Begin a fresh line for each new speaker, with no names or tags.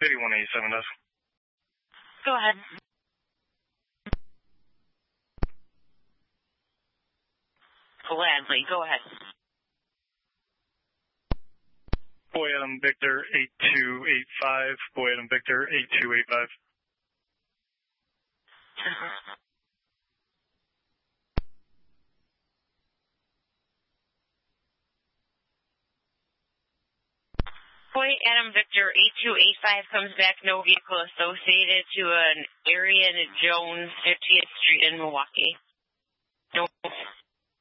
8187 does.
Go ahead. Gladly, go ahead.
Boy Adam Victor 8285. Boy Adam Victor 8285.
Boy Adam Victor 8285 comes back, no vehicle associated to an area in Jones 50th Street in Milwaukee. No.